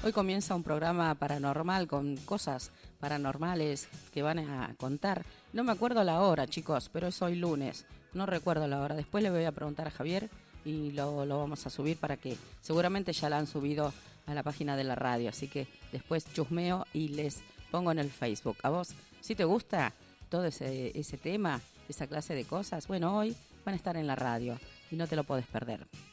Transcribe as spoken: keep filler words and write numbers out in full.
Hoy comienza un programa paranormal con cosas paranormales que van a contar. No me acuerdo la hora, chicos, pero es hoy lunes. No recuerdo la hora. Después le voy a preguntar a Javier y lo, lo vamos a subir para que seguramente ya la han subido a la página de la radio. Así que después chusmeo y les pongo en el Facebook. ¿A vos, si te gusta todo ese, ese tema, esa clase de cosas? Bueno, hoy van a estar en la radio y no te lo podés perder.